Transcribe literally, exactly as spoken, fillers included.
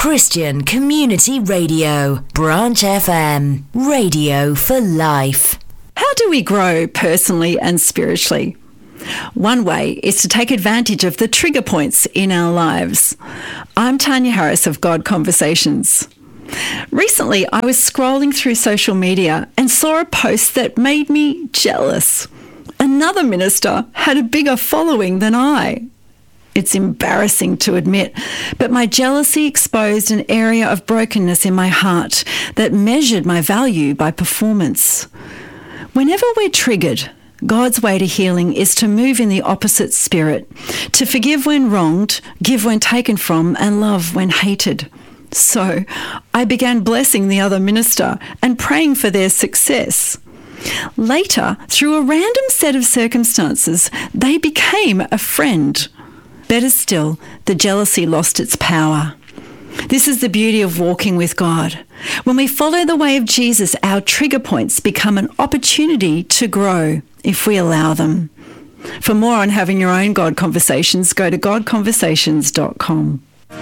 Christian Community Radio, Branch F M, radio for life. How do we grow personally and spiritually? One way is to take advantage of the trigger points in our lives. I'm Tanya Harris of God Conversations. Recently, I was scrolling through social media and saw a post that made me jealous. Another minister had a bigger following than I. It's embarrassing to admit, but my jealousy exposed an area of brokenness in my heart that measured my value by performance. Whenever we're triggered, God's way to healing is to move in the opposite spirit, to forgive when wronged, give when taken from, and love when hated. So I began blessing the other minister and praying for their success. Later, through a random set of circumstances, they became a friend. Better still, the jealousy lost its power. This is the beauty of walking with God. When we follow the way of Jesus, our trigger points become an opportunity to grow if we allow them. For more on having your own God Conversations, go to god conversations dot com.